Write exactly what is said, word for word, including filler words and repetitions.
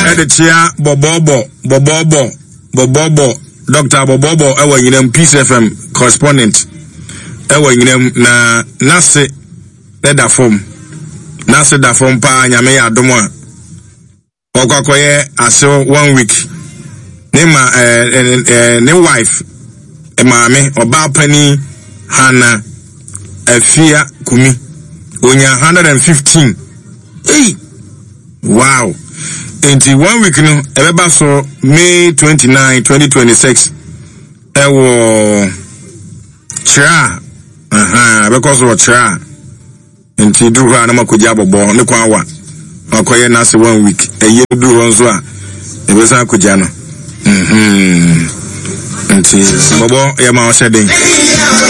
Editia Bobobo Bobobo Bobobo Doctor Bobobo ewa yinem Peace F M correspondent ewa yinem na nase da form nase da form pa nyame ya domo okwakoye aso one week ne ma eh, eh, ne wife e maame oba pani Hana Afia Kumi onya one hundred fifteen. Hey, wow. In one week no ebeba so May twenty-ninth twenty twenty-six ewo cha aha because of cha enti duru ha na makoja bobo ne kwa wa akoye na se one week eye duru nso a ebesa akoja no mhm enti bobo ya ma o shedin